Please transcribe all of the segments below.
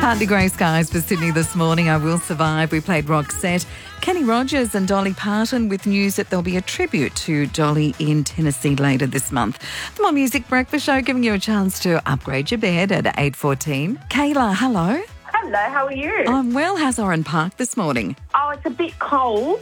Partly grey skies for Sydney this morning. I Will Survive. We played Roxette. Kenny Rogers and Dolly Parton with news that there'll be a tribute to Dolly in Tennessee later this month. The More Music Breakfast Show giving you a chance to upgrade your bed at 8:14. Kayla, hello. Hello, how are you? I'm well. How's Oran Park this morning? Oh, it's a bit cold.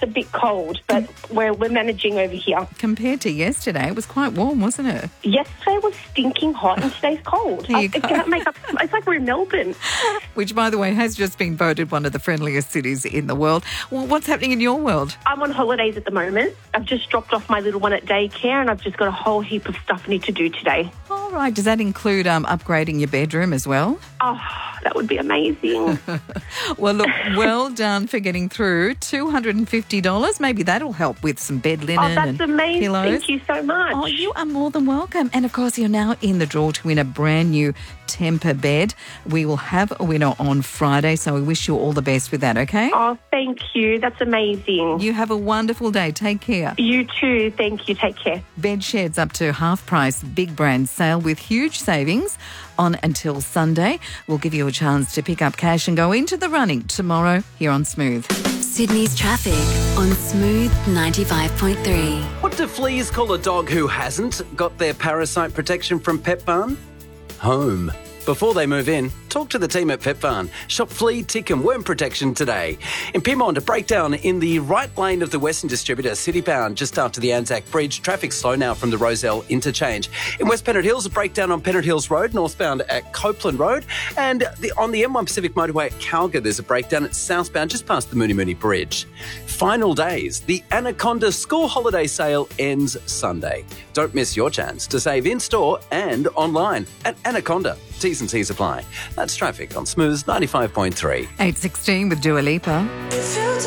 But we're managing over here. Compared to yesterday, it was quite warm, wasn't it? Yesterday was stinking hot and today's cold. There you go. Can't make up. It's like we're in Melbourne. Which, by the way, has just been voted one of the friendliest cities in the world. Well, what's happening in your world? I'm on holidays at the moment. I've just dropped off my little one at daycare and I've just got a whole heap of stuff I need to do today. All right. Does that include upgrading your bedroom as well? Oh, that would be amazing. Well, look, well done for getting through. $250. Maybe that'll help with some bed linen Oh, that's and amazing. pillows. Thank you so much. Oh, you are more than welcome. And, of course, you're now in the draw to win a brand new Tempur bed. We will have a winner on Friday, so we wish you all the best with that, okay? Oh, thank you. That's amazing. You have a wonderful day. Take care. You too. Thank you. Take care. Bed sheds up to half price, big brand sale with huge savings on until Sunday. We'll give you a chance to pick up cash and go into the running tomorrow here on Smooth. Sydney's traffic on Smooth 95.3. What do fleas call a dog who hasn't got their parasite protection from Pet Barn? Home. Before they move in, talk to the team at Pet Barn. Shop flea, tick and worm protection today. In Pyrmont, a breakdown in the right lane of the Western Distributor, citybound just after the Anzac Bridge. Traffic slow now from the Rozelle interchange. In West Pennant Hills, a breakdown on Pennant Hills Road, northbound at Copeland Road. And on the M1 Pacific Motorway at Calgary, there's a breakdown at southbound just past the Mooney Mooney Bridge. Final days, the Anaconda School Holiday Sale ends Sunday. Don't miss your chance to save in-store and online at Anaconda. T's and C's apply. That's traffic on Smooth 95.3. 8:16 with Dua Lipa.